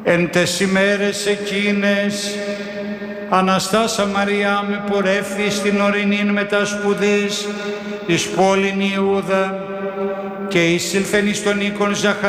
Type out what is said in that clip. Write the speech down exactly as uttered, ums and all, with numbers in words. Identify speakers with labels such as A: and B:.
A: Εν τες ημέρες εκείνες, Αναστάσα Μαριά με πορεύθη στην ορεινήν μετασπουδής εις πόλην Ιούδα και εισήλθεν εις τον οίκον Ζαχαρία